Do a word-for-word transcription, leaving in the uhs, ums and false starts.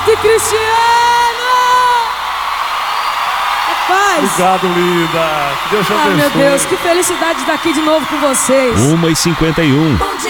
e Cristiano! Rapaz! Obrigado, linda! Que Deus te Ah, abençoe. meu Deus, que felicidade de estar aqui de novo com vocês. uma e cinquenta e um.